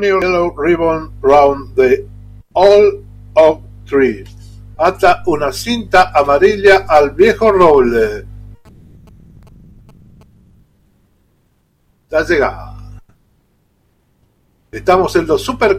Tony Yellow Ribbon Round the Old Oak Tree. Ata una cinta amarilla al viejo roble. Ya llega. Estamos en los super